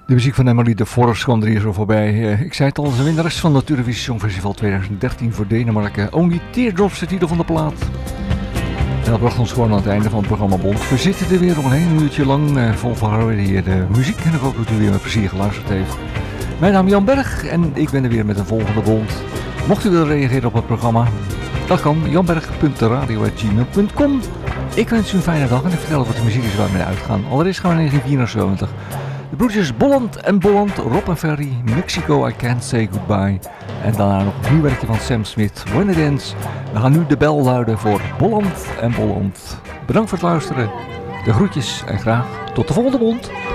De muziek van Emily de Forest kwam er hier zo voorbij. Ik zei het al, ze winnares van het Eurovisie Songfestival 2013 voor Denemarken. Only Teardrops, de titel van de plaat. En dat bracht ons gewoon aan het einde van het programma Bond. We zitten er weer nog een uurtje lang vol van hier de muziek. En ik hoop dat u weer met plezier geluisterd heeft. Mijn naam is Jan Berg en ik ben er weer met een volgende Bond. Mocht u willen reageren op het programma, dat kan janberg.radio@gmail.com. Ik wens u een fijne dag en ik vertel wat de muziek is waar we mee uitgaan. Allereerst gaan we naar 1974. De broertjes Bolland en Bolland, Rob en Ferry, Mexico, I Can't Say Goodbye. En daarna nog een nieuw werkje van Sam Smith, When It Ends. We gaan nu de bel luiden voor Bolland en Bolland. Bedankt voor het luisteren, de groetjes en graag tot de volgende Bond.